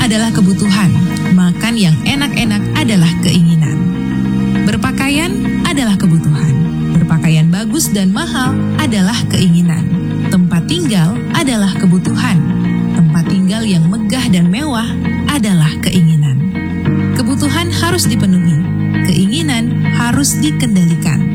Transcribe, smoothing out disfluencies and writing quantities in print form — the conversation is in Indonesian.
adalah kebutuhan, makan yang enak-enak adalah keinginan. Berpakaian adalah kebutuhan, berpakaian bagus dan mahal adalah keinginan. Tempat tinggal adalah kebutuhan, tempat tinggal yang megah dan mewah adalah keinginan. Kebutuhan harus dipenuhi, keinginan harus dikendalikan.